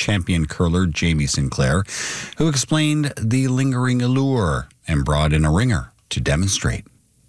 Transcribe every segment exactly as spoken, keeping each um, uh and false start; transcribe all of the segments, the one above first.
champion curler Jamie Sinclair, who explained the lingering allure and brought in a ringer to demonstrate.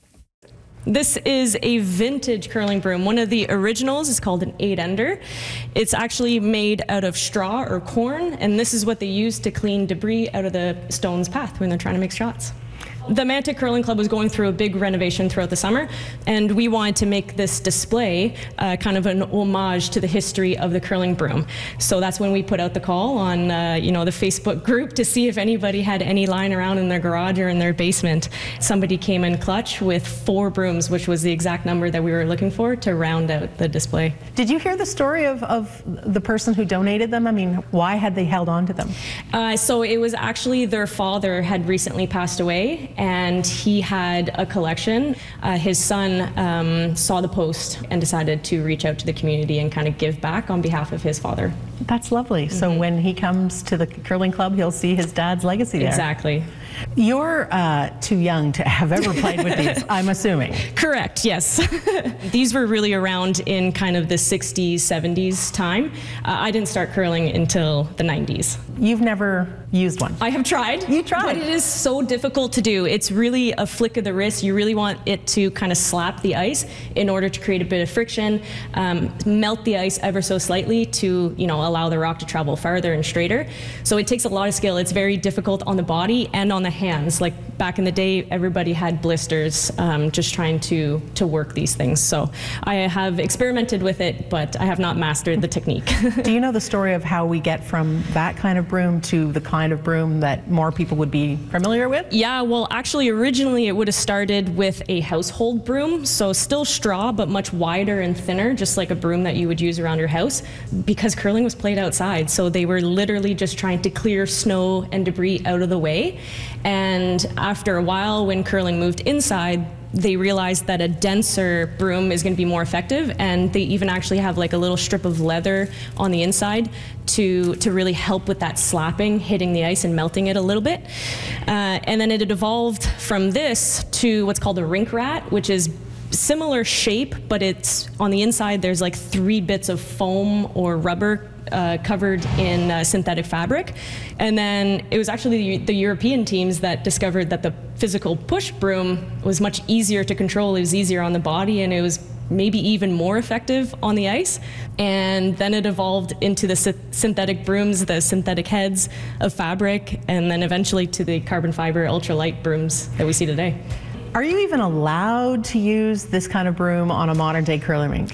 This is a vintage curling broom. One of the originals is called an eight-ender. It's actually made out of straw or corn, and this is what they use to clean debris out of the stone's path when they're trying to make shots. The Mantich Curling Club was going through a big renovation throughout the summer, and we wanted to make this display uh, kind of an homage to the history of the curling broom. So that's when we put out the call on uh, you know, the Facebook group to see if anybody had any lying around in their garage or in their basement. Somebody came in clutch with four brooms, which was the exact number that we were looking for to round out the display. Did you hear the story of, of the person who donated them? I mean, why had they held on to them? Uh, so it was actually their father had recently passed away, and he had a collection. Uh, his son um, saw the post and decided to reach out to the community and kind of give back on behalf of his father. That's lovely. Mm-hmm. So when he comes to the curling club, he'll see his dad's legacy there. Exactly. You're uh, too young to have ever played with these, I'm assuming. Correct, yes. These were really around in kind of the sixties, seventies time. Uh, I didn't start curling until the nineties. You've never used one? I have tried. You tried? But it is so difficult to do. It's really a flick of the wrist. You really want it to kind of slap the ice in order to create a bit of friction, um, melt the ice ever so slightly to, you know, allow the rock to travel farther and straighter. So it takes a lot of skill. It's very difficult on the body and on the hands. Like back in the day, everybody had blisters um, just trying to, to work these things. So I have experimented with it, but I have not mastered the technique. Do you know the story of how we get from that kind of broom to the kind of broom that more people would be familiar with? Yeah, well, actually, originally it would have started with a household broom, so still straw, but much wider and thinner, just like a broom that you would use around your house, because curling was played outside, so they were literally just trying to clear snow and debris out of the way. And after a while, when curling moved inside, they realized that a denser broom is going to be more effective, and they even actually have like a little strip of leather on the inside to to really help with that slapping, hitting the ice and melting it a little bit. Uh, and then it evolved from this to what's called a rink rat, which is similar shape, but it's on the inside there's like three bits of foam or rubber Uh, covered in uh, synthetic fabric. And then it was actually the, the European teams that discovered that the physical push broom was much easier to control. It was easier on the body, and it was maybe even more effective on the ice. And then it evolved into the sy- synthetic brooms, the synthetic heads of fabric, and then eventually to the carbon fiber ultralight brooms that we see today. Are you even allowed to use this kind of broom on a modern day curling rink?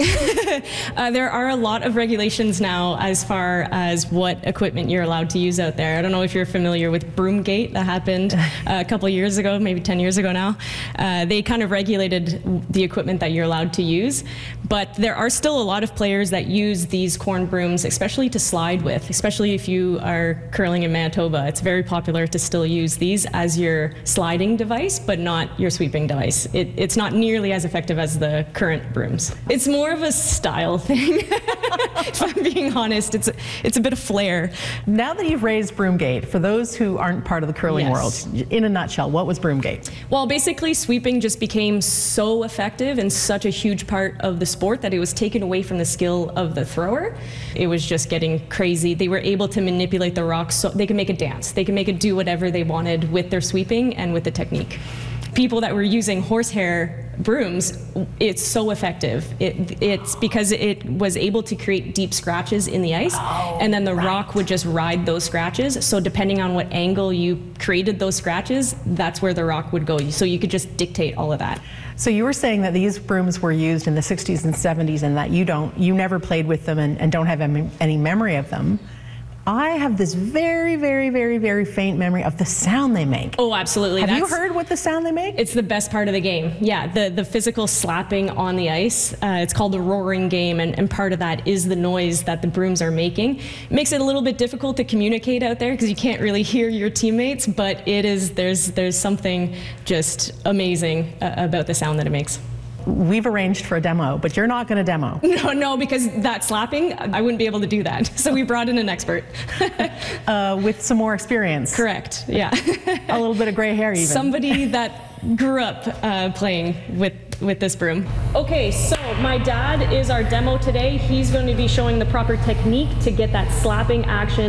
uh, there are a lot of regulations now as far as what equipment you're allowed to use out there. I don't know if you're familiar with Broomgate that happened uh, a couple of years ago, maybe ten years ago now. Uh, they kind of regulated the equipment that you're allowed to use, but there are still a lot of players that use these corn brooms, especially to slide with, especially if you are curling in Manitoba. It's very popular to still use these as your sliding device, but not your sweeping device. It, it's not nearly as effective as the current brooms. It's more of a style thing. If I'm being honest, it's, it's a bit of flair. Now that you've raised Broomgate, for those who aren't part of the curling Yes. world, in a nutshell, what was Broomgate? Well, basically sweeping just became so effective and such a huge part of the sport that it was taken away from the skill of the thrower. It was just getting crazy. They were able to manipulate the rocks so they could make it dance. They could make it do whatever they wanted with their sweeping and with the technique. People that were using horsehair brooms, it's so effective. It, it's because it was able to create deep scratches in the ice, oh, and then the right. rock would just ride those scratches. So depending on what angle you created those scratches, that's where the rock would go. So you could just dictate all of that. So you were saying that these brooms were used in the sixties and seventies, and that you don't, you never played with them and, and don't have any, any memory of them. I have this very, very, very, very faint memory of the sound they make. Oh, absolutely. Have That's, you heard what the sound they make? It's the best part of the game. Yeah, the, the physical slapping on the ice. Uh, it's called the roaring game, and, and part of that is the noise that the brooms are making. It makes it a little bit difficult to communicate out there because you can't really hear your teammates, but it is, there's, there's something just amazing uh, about the sound that it makes. We've arranged for a demo, but you're not going to demo. No, no, because that slapping, I wouldn't be able to do that. So we brought in an expert. uh, with some more experience. Correct, yeah. A little bit of gray hair even. Somebody that grew up uh, playing with, with this broom. Okay, so my dad is our demo today. He's going to be showing the proper technique to get that slapping action